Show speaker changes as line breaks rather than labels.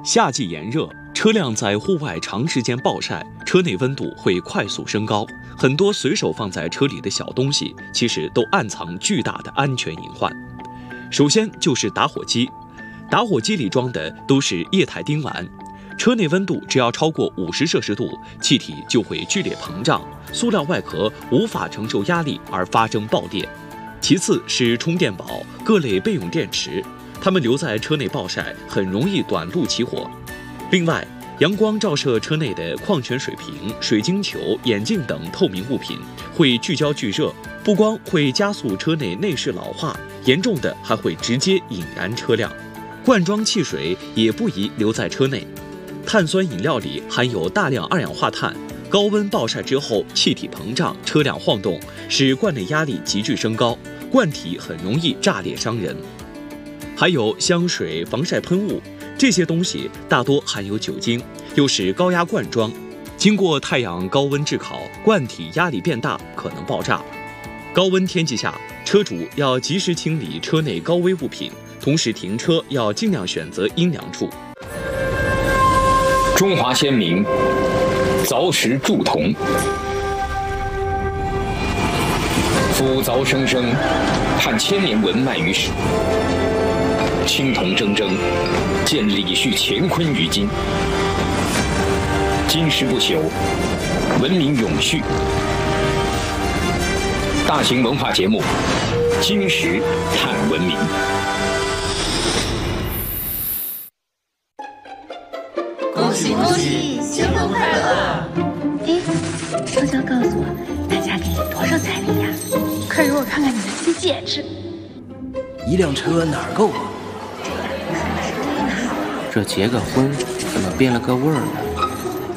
夏季炎热，车辆在户外长时间暴晒，车内温度会快速升高。很多随手放在车里的小东西，其实都暗藏巨大的安全隐患。首先就是打火机，打火机里装的都是液态丁烷，车内温度只要超过50摄氏度，气体就会剧烈膨胀，塑料外壳无法承受压力而发生爆裂。其次是充电宝、各类备用电池，它们留在车内暴晒，很容易短路起火。另外，阳光照射车内的矿泉水瓶、水晶球、眼镜等透明物品会聚焦聚热，不光会加速车内内饰老化，严重的还会直接引燃车辆。罐装汽水也不宜留在车内，碳酸饮料里含有大量二氧化碳，高温暴晒之后气体膨胀，车辆晃动，使罐内压力急剧升高，罐体很容易炸裂伤人。还有香水、防晒喷雾，这些东西大多含有酒精，又是高压罐装，经过太阳高温炙烤，罐体压力变大，可能爆炸。高温天气下，车主要及时清理车内高危物品，同时停车要尽量选择阴凉处。
中华先民凿石铸铜，夫凿生生，盼千年文脉于史。青铜铮铮，见李旭乾坤于今。金石不朽，文明永续。大型文化节目《金石探文明》。
恭喜恭喜，新婚快乐！
哎，悄悄告诉我，大家给你多少彩礼呀？
快给我看看你的新戒指。
一辆车哪儿够啊？
这结个婚，怎么变了个味儿呢？